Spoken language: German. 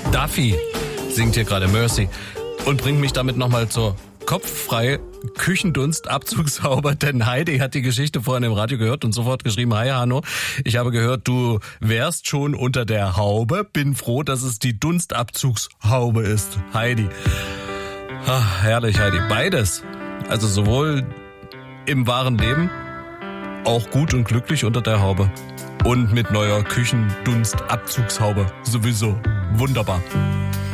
Duffy singt hier gerade Mercy und bringt mich damit nochmal zur kopffrei Küchendunst-Abzugshaube, denn Heidi hat die Geschichte vorhin im Radio gehört und sofort geschrieben, hi Hanno, ich habe gehört, du wärst schon unter der Haube, bin froh, dass es die Dunstabzugshaube ist. Heidi. Ach, herrlich, Heidi. Beides. Also sowohl im wahren Leben, auch gut und glücklich unter der Haube und mit neuer Küchendunst-Abzugshaube sowieso. Wunderbar.